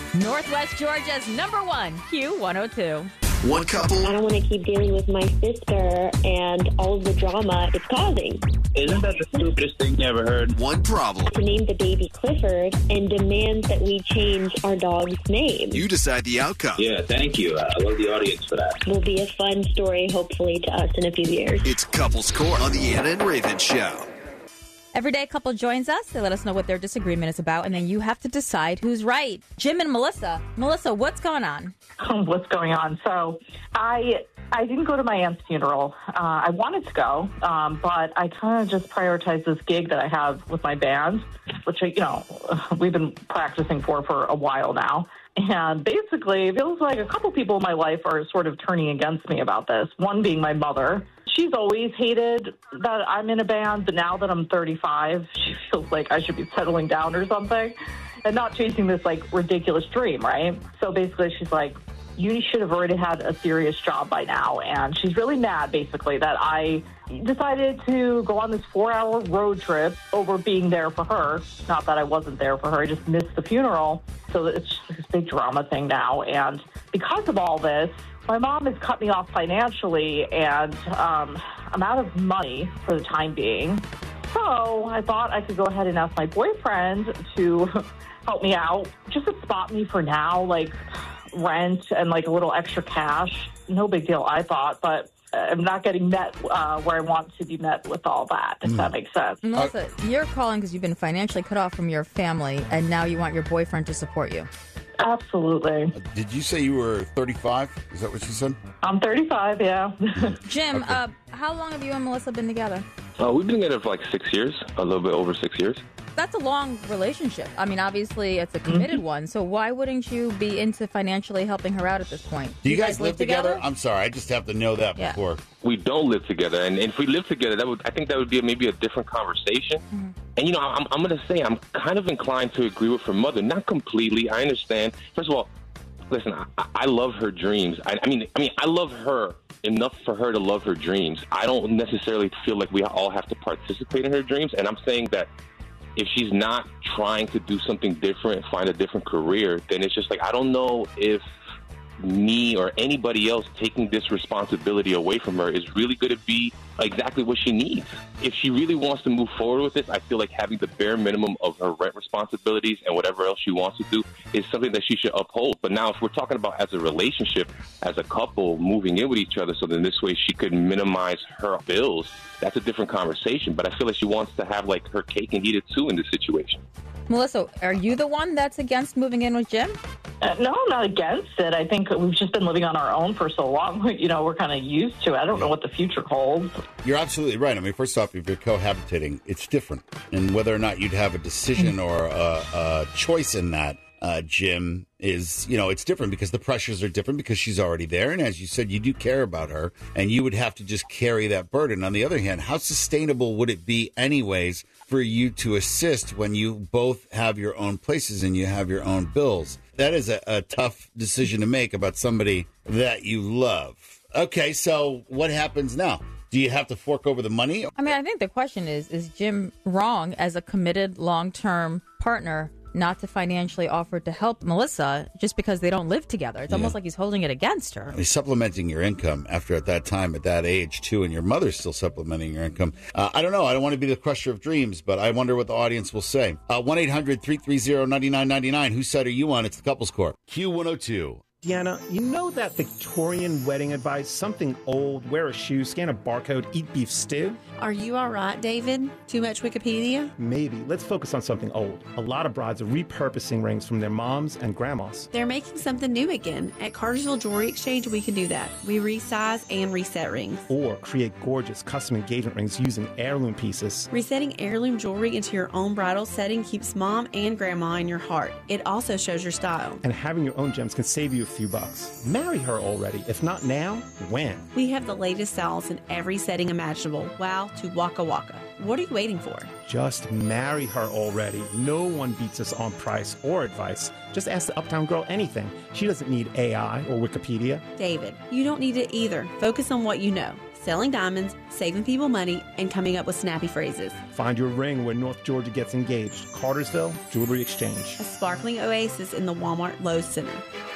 Northwest Georgia's #1 Q102. One couple. I don't want to keep dealing with my sister and all of the drama it's causing. Isn't that the stupidest thing you ever heard? One problem. To name the baby Clifford and demand that we change our dog's name. You decide the outcome. Yeah, thank you. I love the audience for that. Will be a fun story, hopefully, to us in a few years. It's Couples Court on the Anna and Raven Show. Every day a couple joins us. They let us know what their disagreement is about, and then you have to decide who's right. Jim and Melissa. Melissa, what's going on? What's going on? So I didn't go to my aunt's funeral. I wanted to go, but I kind of just prioritized this gig that I have with my band, which, we've been practicing for a while now. And basically, it feels like a couple people in my life are sort of turning against me about this, one being my mother. She's always hated that I'm in a band, but now that I'm 35, she feels like I should be settling down or something and not chasing this, ridiculous dream, right? So basically, she's like, you should have already had a serious job by now. And she's really mad, basically, that I decided to go on this 4-hour road trip over being there for her. Not that I wasn't there for her. I just missed the funeral. So it's just this big drama thing now. And because of all this, my mom has cut me off financially, and I'm out of money for the time being. So I thought I could go ahead and ask my boyfriend to help me out, just to spot me for now, rent and a little extra cash. No big deal, I thought, but I'm not getting met where I want to be met with all that, if that makes sense. Melissa, you're calling because you've been financially cut off from your family, and now you want your boyfriend to support you. Absolutely. Did you say you were 35? Is that what you said? I'm 35, yeah. Jim, how long have you and Melissa been together? We've been together for 6 years, a little bit over 6 years. That's a long relationship. I mean, obviously, it's a committed one. So why wouldn't you be into financially helping her out at this point? Do you guys live together? I'm sorry. I just have to know that before. We don't live together. And if we lived together, I think that would be maybe a different conversation. Mm-hmm. And, I'm going to say I'm kind of inclined to agree with her mother. Not completely. I understand. First of all, listen, I love her dreams. I mean, I love her enough for her to love her dreams. I don't necessarily feel like we all have to participate in her dreams. And I'm saying that if she's not trying to do something different, find a different career, then it's just I don't know if me or anybody else taking this responsibility away from her is really going to be exactly what she needs. If she really wants to move forward with this, I feel like having the bare minimum of her rent responsibilities and whatever else she wants to do is something that she should uphold. But now if we're talking about as a relationship, as a couple moving in with each other, so then this way she could minimize her bills, that's a different conversation. But I feel like she wants to have her cake and eat it too in this situation. Melissa, are you the one that's against moving in with Jim? No, I'm not against it. I think we've just been living on our own for so long. We're kind of used to it. I don't know what the future holds. You're absolutely right. I mean, first off, if you're cohabitating, it's different. And whether or not you'd have a decision or a choice in that, Jim, is, it's different because the pressures are different because she's already there. And as you said, you do care about her and you would have to just carry that burden. On the other hand, how sustainable would it be anyways for you to assist when you both have your own places and you have your own bills? That is a tough decision to make about somebody that you love. Okay, so what happens now? Do you have to fork over the money? I mean, I think the question is Jim wrong as a committed long-term partner not to financially offer to help Melissa just because they don't live together? It's almost like he's holding it against her. He's supplementing your income after at that time, at that age, too, and your mother's still supplementing your income. I don't know. I don't want to be the crusher of dreams, but I wonder what the audience will say. 1-800-330-9999. Whose side are you on? It's the Couples Court. Q102. Deanna, you know that Victorian wedding advice, something old, wear a shoe, scan a barcode, eat beef stew? Are you all right, David? Too much Wikipedia? Maybe. Let's focus on something old. A lot of brides are repurposing rings from their moms and grandmas. They're making something new again. At Cartersville Jewelry Exchange, we can do that. We resize and reset rings. Or create gorgeous custom engagement rings using heirloom pieces. Resetting heirloom jewelry into your own bridal setting keeps mom and grandma in your heart. It also shows your style. And having your own gems can save you a few bucks. Marry her already. If not now, when? We have the latest styles in every setting imaginable. Wow to Waka Waka. What are you waiting for? Just marry her already. No one beats us on price or advice. Just ask the Uptown Girl anything. She doesn't need AI or Wikipedia. David, you don't need it either. Focus on what you know. Selling diamonds, saving people money, and coming up with snappy phrases. Find your ring when North Georgia gets engaged. Cartersville Jewelry Exchange. A sparkling oasis in the Walmart Lowe's Center.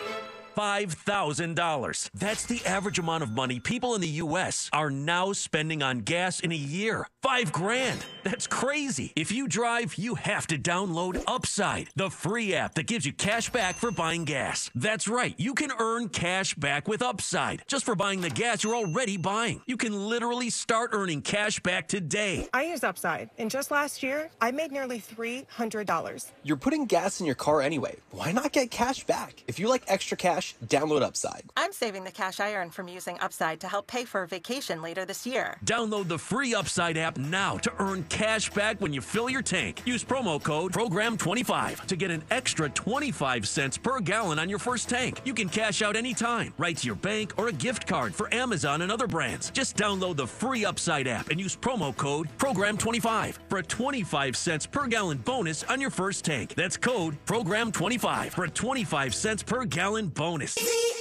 $5,000. That's the average amount of money people in the U.S. are now spending on gas in a year. $5,000. That's crazy. If you drive, you have to download Upside, the free app that gives you cash back for buying gas. That's right. You can earn cash back with Upside just for buying the gas you're already buying. You can literally start earning cash back today. I use Upside, and just last year, I made nearly $300. You're putting gas in your car anyway. Why not get cash back? If you like extra cash, download Upside. I'm saving the cash I earn from using Upside to help pay for a vacation later this year. Download the free Upside app now to earn cash back when you fill your tank. Use promo code PROGRAM25 to get an extra 25 cents per gallon on your first tank. You can cash out anytime, right to your bank or a gift card for Amazon and other brands. Just download the free Upside app and use promo code PROGRAM25 for a 25 cents per gallon bonus on your first tank. That's code PROGRAM25 for a 25 cents per gallon bonus.